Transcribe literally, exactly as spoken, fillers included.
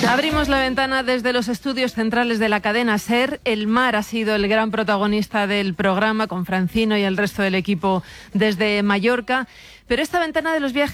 Abrimos la ventana desde los estudios centrales de la cadena SER. El mar ha sido el gran protagonista del programa, con Francino y el resto del equipo desde Mallorca. Pero esta ventana de los viajes